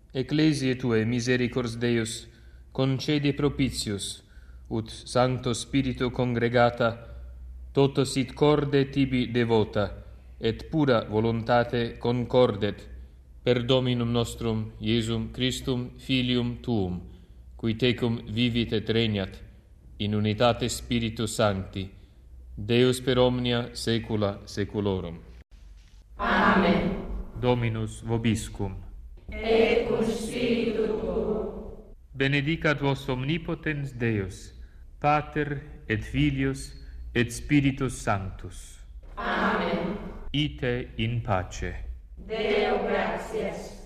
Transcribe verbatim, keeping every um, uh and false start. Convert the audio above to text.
Ecclesiae Tuae misericors Deus, concede propitius, ut Sancto Spiritu congregata, toto sit corde tibi devota, et pura voluntate concordet, per Dominum nostrum, Iesum Christum, Filium Tuum, qui tecum vivit et regnat, in unitate Spiritus Sancti, Deus per omnia saecula saeculorum. Amen. Dominus vobiscum. Et cum spiritu tuo. Benedicat vos omnipotens Deus, Pater et Filius et Spiritus Sanctus. Amen. Ite in pace. Deo gratias.